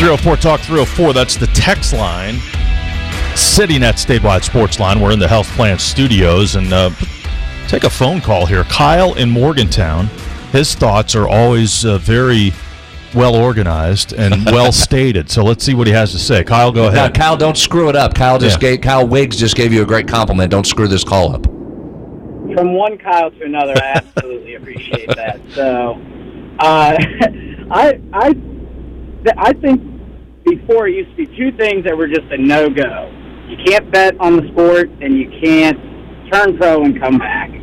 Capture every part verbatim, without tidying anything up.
three oh four Talk three oh four, that's the text line. CityNet statewide sports line. We're in the Health Plan studios, and uh, take a phone call here. Kyle in Morgantown. His thoughts are always uh, very well organized and well stated. So let's see what he has to say. Kyle, go ahead. Now, Kyle, don't screw it up. Kyle just yeah. gave Kyle Wiggs just gave you a great compliment. Don't screw this call up. From one Kyle to another, I absolutely appreciate that. So, uh, I I I think before it used to be two things that were just a no-go. You can't bet on the sport, and you can't turn pro and come back.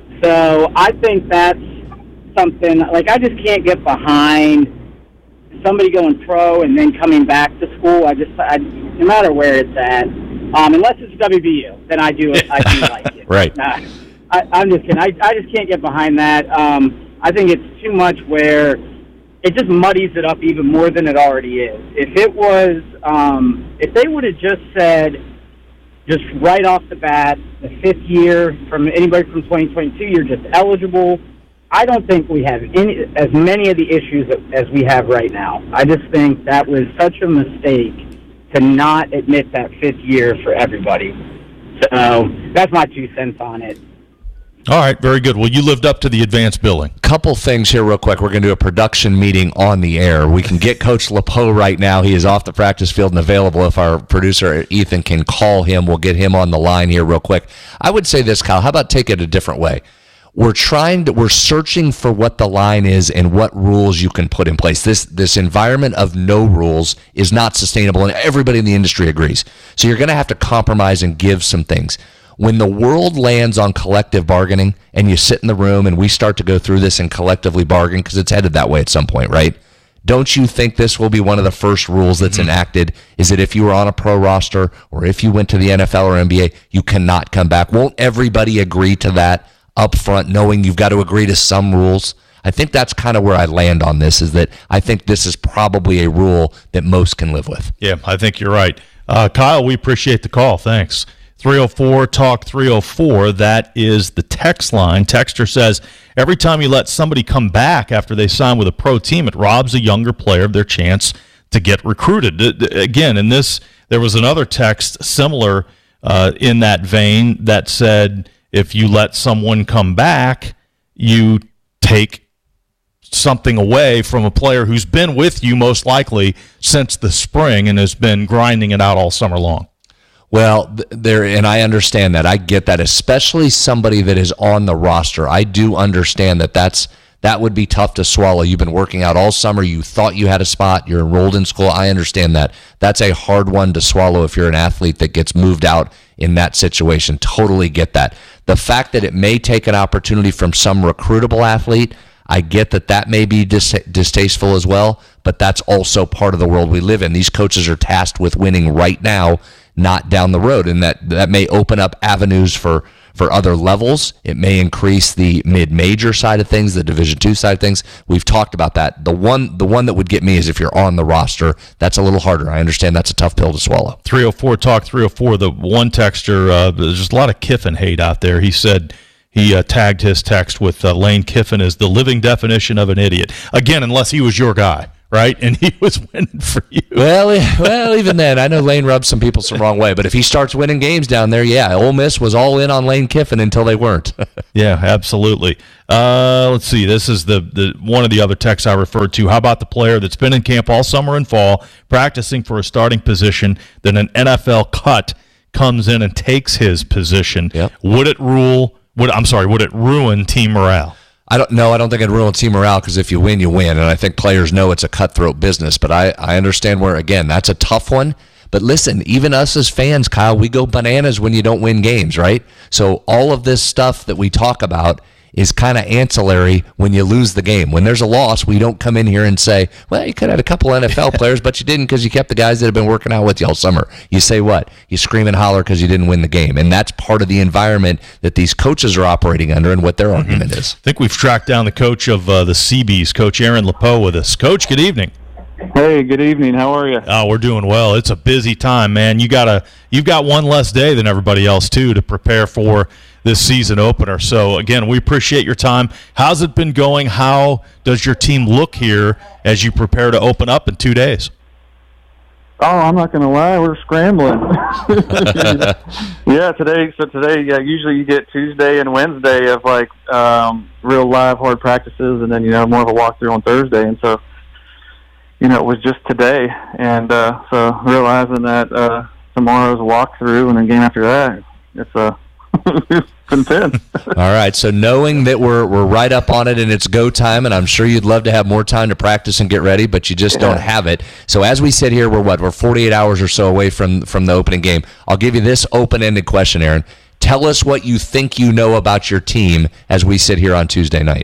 So I think that's something, like, I just can't get behind somebody going pro and then coming back to school. I just, I, no matter where it's at, um, unless it's W V U, then I do, I do like it. Right. Uh, I, I'm just kidding. I, I just can't get behind that. Um, I think it's too much where it just muddies it up even more than it already is. If it was, um, if they would have just said, just right off the bat, the fifth year from anybody from twenty twenty-two, you're just eligible. I don't think we have any as many of the issues as we have right now. I just think that was such a mistake to not admit that fifth year for everybody. So that's my two cents on it. All right, very good. Well, you lived up to the advanced billing. Couple things here real quick. We're going to do a production meeting on the air. We can get Coach LePeau right now. He is off the practice field and available. If our producer, Ethan, can call him, we'll get him on the line here real quick. I would say this, Kyle. How about take it a different way? We're trying to, we're searching for what the line is and what rules you can put in place. This this environment of no rules is not sustainable, and everybody in the industry agrees. So you're going to have to compromise and give some things. When the world lands on collective bargaining and you sit in the room and we start to go through this and collectively bargain, because it's headed that way at some point, right? Don't you think this will be one of the first rules that's mm-hmm. enacted, is that if you were on a pro roster or if you went to the N F L or N B A, you cannot come back? Won't everybody agree to that up front, knowing you've got to agree to some rules? I think that's kind of where I land on this, is that I think this is probably a rule that most can live with. Yeah, I think you're right. Uh, Kyle, we appreciate the call. Thanks. three oh four Talk three oh four, that is the text line. Texter says, every time you let somebody come back after they sign with a pro team, it robs a younger player of their chance to get recruited. Again, in this, there was another text similar uh, in that vein that said, if you let someone come back, you take something away from a player who's been with you most likely since the spring and has been grinding it out all summer long. Well, there, and I understand that. I get that, especially somebody that is on the roster. I do understand that that's that would be tough to swallow. You've been working out all summer. You thought you had a spot. You're enrolled in school. I understand that. That's a hard one to swallow if you're an athlete that gets moved out in that situation. Totally get that. The fact that it may take an opportunity from some recruitable athlete, I get that that may be dis- distasteful as well, but that's also part of the world we live in. These coaches are tasked with winning right now, not down the road, and that, that may open up avenues for, for other levels. It may increase the mid-major side of things, the Division two side of things. We've talked about that. The one the one that would get me is if you're on the roster. That's a little harder. I understand that's a tough pill to swallow. three oh four Talk three oh four, the one texter, uh, there's just a lot of Kiffin hate out there. He said he uh, tagged his text with uh, Lane Kiffin as the living definition of an idiot. Again, unless he was your guy. Right, and he was winning for you. Well, well, even then, I know Lane rubs some people some wrong way. But if he starts winning games down there, yeah, Ole Miss was all in on Lane Kiffin until they weren't. Yeah, absolutely. Uh, let's see. This is the the one of the other texts I referred to. How about the player that's been in camp all summer and fall, practicing for a starting position, then an N F L cut comes in and takes his position? Yep. Would it rule? Would I'm sorry? Would it ruin team morale? I don't know. I don't think it'd ruin team morale, because if you win, you win. And I think players know it's a cutthroat business. But I, I understand where, again, that's a tough one. But listen, even us as fans, Kyle, we go bananas when you don't win games, right? So all of this stuff that we talk about is kind of ancillary when you lose the game. When there's a loss, we don't come in here and say, well, you could have had a couple N F L players, but you didn't because you kept the guys that have been working out with you all summer. You say what? You scream and holler because you didn't win the game. And that's part of the environment that these coaches are operating under and what their mm-hmm. argument is. I think we've tracked down the coach of uh, the Seabees, Coach Aaron LePeau, with us. Coach, good evening. Hey, good evening. How are you? Oh, we're doing well. It's a busy time, man. You gotta, you've got one less day than everybody else, too, to prepare for this season opener. So, again, we appreciate your time. How's it been going? How does your team look here as you prepare to open up in two days? Oh, I'm not going to lie, we're scrambling. yeah, today. So today, yeah, usually you get Tuesday and Wednesday of like um, real live hard practices, and then you know more of a walkthrough on Thursday. And so, you know, it was just today, and uh, so realizing that uh, tomorrow's a walkthrough, and then game after that, it's a it's intense. All right, so knowing that we're we're right up on it and it's go time, and I'm sure you'd love to have more time to practice and get ready, but you just yeah. don't have it. So as we sit here, we're what? We're forty-eight hours or so away from from the opening game. I'll give you this open-ended question, Aaron. Tell us what you think you know about your team as we sit here on Tuesday night.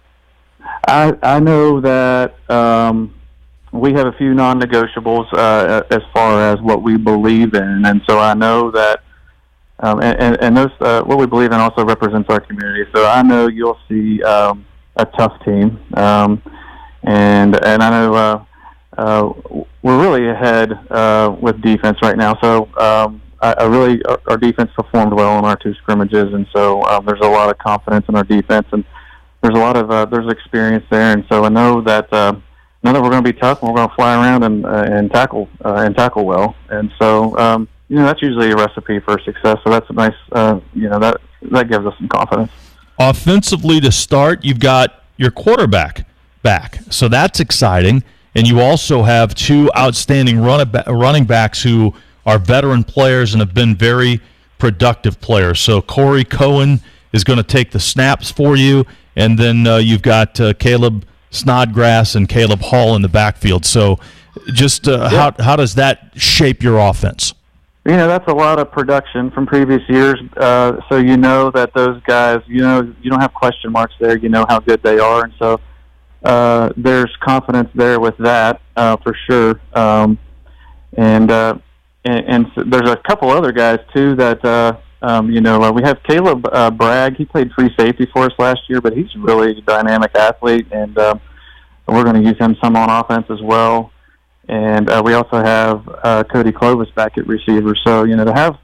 I I know that um, we have a few non-negotiables uh, as far as what we believe in, and so I know that. Um, and, and those, uh, what we believe in also represents our community. So I know you'll see um, a tough team, um, and and I know uh, uh, we're really ahead uh, with defense right now. So um, I, I really, our, our defense performed well in our two scrimmages, and so um, there's a lot of confidence in our defense, and there's a lot of uh, there's experience there, and so I know that uh, know that we're going to be tough, and we're going to fly around and uh, and tackle uh, and tackle well, and so. Um, You know, that's usually a recipe for success, so that's a nice, uh, you know, that that gives us some confidence. Offensively to start, you've got your quarterback back, so that's exciting. And you also have two outstanding run- running backs who are veteran players and have been very productive players. So Corey Cohen is going to take the snaps for you, and then uh, you've got uh, Caleb Snodgrass and Caleb Hall in the backfield. So just uh, yeah. how how does that shape your offense? You know, that's a lot of production from previous years. Uh, so you know that those guys, you know, you don't have question marks there. You know how good they are. And so uh, there's confidence there with that uh, for sure. Um, and, uh, and and so there's a couple other guys, too, that, uh, um, you know, uh, we have Caleb uh, Bragg. He played free safety for us last year, but he's a really dynamic athlete. And um, we're going to use him some on offense as well. And uh, we also have uh, Cody Clovis back at receiver. So, you know, to have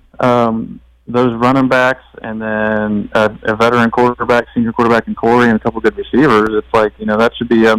um, those running backs and then a, a veteran quarterback, senior quarterback in Corey, and a couple good receivers, it's like, you know, that should be a,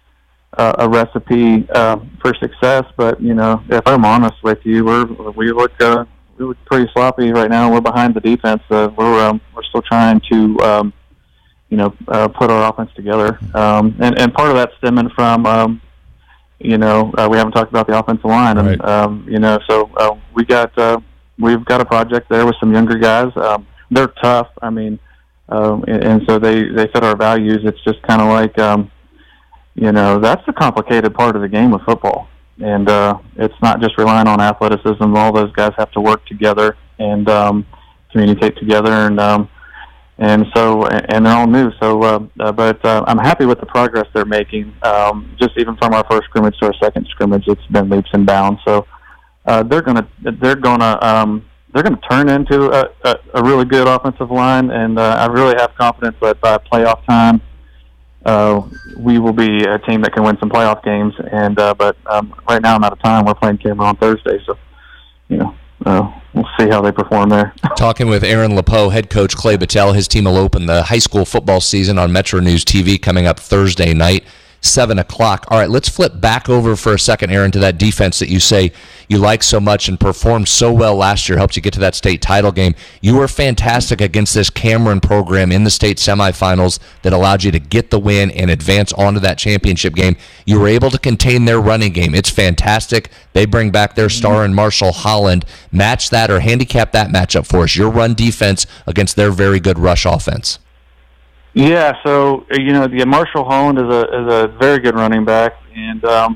a recipe uh, for success. But, you know, if I'm honest with you, we're, we look uh, we look pretty sloppy right now. We're behind the defense. Uh, we're um, we're still trying to, um, you know, uh, put our offense together. Um, and, and part of that stemming from um, – You know, uh, we haven't talked about the offensive line, and right. um, you know, so uh, we got uh, we've got a project there with some younger guys. Um, they're tough. I mean, um, and, and so they they fit our values. It's just kind of like, um, you know, that's the complicated part of the game of football, and uh, it's not just relying on athleticism. All those guys have to work together and um, communicate together, and um, And so, and they're all new. So, uh, uh, but uh, I'm happy with the progress they're making. Um, just even from our first scrimmage to our second scrimmage, it's been leaps and bounds. So, uh, they're gonna, they're gonna, um, they're gonna turn into a, a, a really good offensive line. And uh, I really have confidence that by playoff time, uh, we will be a team that can win some playoff games. And uh, but um, right now I'm out of time. We're playing Cameron on Thursday, so you know. Uh, we'll see how they perform there. Talking with Aaron LePeau, head coach Clay Battelle. His team will open the high school football season on Metro News T V coming up Thursday night, seven o'clock. All right, let's flip back over for a second, Aaron, to that defense that you say you like so much and performed so well last year, helped you get to that state title game. You were fantastic against this Cameron program in the state semifinals that allowed you to get the win and advance onto that championship game. You were able to contain their running game. It's fantastic. They bring back their star in Marshall Holland. Match that or handicap that matchup for us, your run defense against their very good rush offense. Yeah, so you know, the Marshall Holland is a is a very good running back, and um,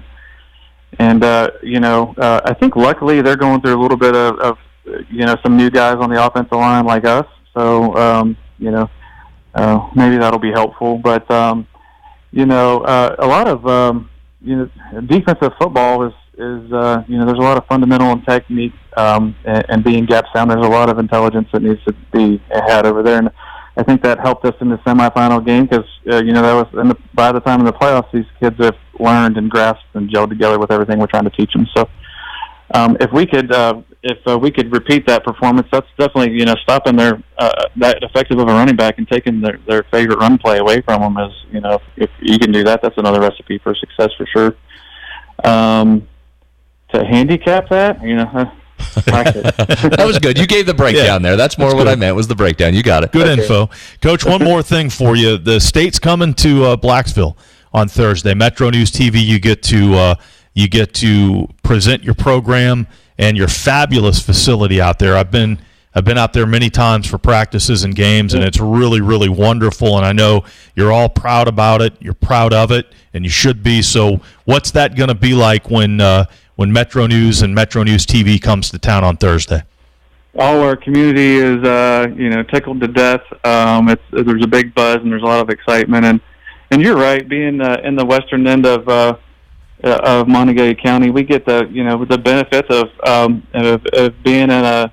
and uh, you know, uh, I think luckily they're going through a little bit of, of you know some new guys on the offensive line like us, so um, you know, uh, maybe that'll be helpful. But um, you know, uh, a lot of um, you know, defensive football is is uh, you know, there's a lot of fundamental and technique um, and, and being gap sound. There's a lot of intelligence that needs to be had over there, and I think that helped us in the semifinal game because, uh, you know, that was in the, by the time in the playoffs, these kids have learned and grasped and gelled together with everything we're trying to teach them. So, um, if we could, uh, if uh, we could repeat that performance, that's definitely, you know, stopping their uh, that effective of a running back and taking their, their favorite run play away from them is, you know, if you can do that, that's another recipe for success for sure. Um, to handicap that, you know. That was good. You gave the breakdown yeah, there. That's more that's what good. I meant was the breakdown. You got it. Good okay. info. Coach, one more thing for you. The state's coming to uh, Blacksville on Thursday. Metro News T V, you get to uh, you get to present your program and your fabulous facility out there. I've been I've been out there many times for practices and games, and it's really, really wonderful, and I know you're all proud about it. You're proud of it, and you should be. So what's that going to be like when uh, when Metro News and Metro News T V comes to town on Thursday? All our community is, uh, you know, tickled to death. Um, it's there's a big buzz, and there's a lot of excitement. And, and you're right, being uh, in the western end of uh, of Montague County, we get the, you know, the benefits of um, of, of being in a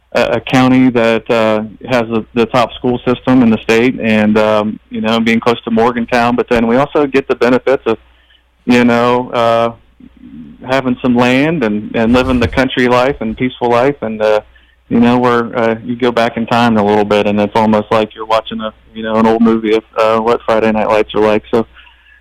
a county that uh, has the, the top school system in the state, and um, you know, being close to Morgantown. But then we also get the benefits of, you know, uh, having some land and, and living the country life and peaceful life. And uh, you know, where uh, you go back in time a little bit, and it's almost like you're watching a, you know, an old movie of uh, what Friday Night Lights are like. So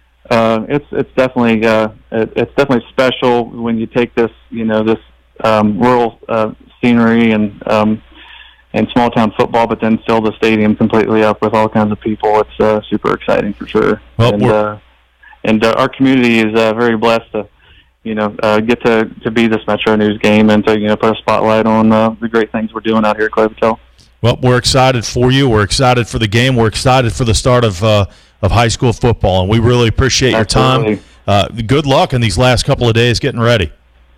uh, it's it's definitely uh, it, it's definitely special when you take this, you know, this um, rural uh, scenery and um, and small town football, but then fill the stadium completely up with all kinds of people. It's uh, super exciting for sure. Well, and uh, and uh, our community is uh, very blessed to, you know, uh, get to, to be this Metro News game and to, you know, put a spotlight on uh, the great things we're doing out here at Clay Patel. Well, we're excited for you. We're excited for the game. We're excited for the start of uh, of high school football, and we really appreciate your Absolutely. time. Uh, good luck in these last couple of days getting ready.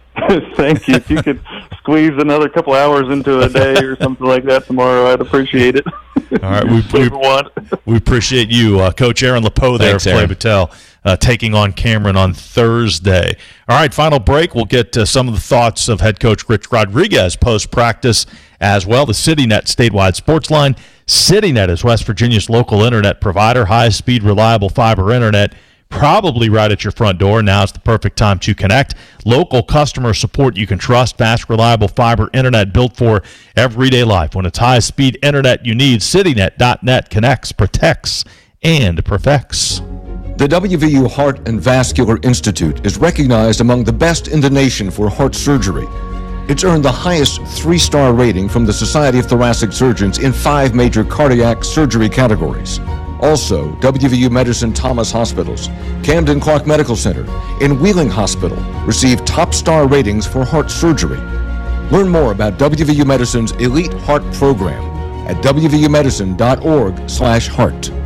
Thank you. If you could squeeze another couple hours into a day or something like that tomorrow, I'd appreciate it. All right, we, we, we appreciate you, uh, Coach Aaron LePeau there Thanks, of Clay Patel, uh, taking on Cameron on Thursday. All right, final break. We'll get to some of the thoughts of head coach Rich Rodriguez post-practice as well. The CityNet statewide sports line. CityNet is West Virginia's local internet provider, high-speed, reliable fiber internet, probably right at your front door. Now is the perfect time to connect. Local customer support you can trust. Fast, reliable fiber internet built for everyday life. When it's high-speed internet you need, CityNet dot net connects, protects, and perfects. The W V U Heart and Vascular Institute is recognized among the best in the nation for heart surgery. It's earned the highest three-star rating from the Society of Thoracic Surgeons in five major cardiac surgery categories. Also, W V U Medicine Thomas Hospitals, Camden Clark Medical Center, and Wheeling Hospital receive top star ratings for heart surgery. Learn more about W V U Medicine's Elite Heart Program at w v u medicine dot org slash heart.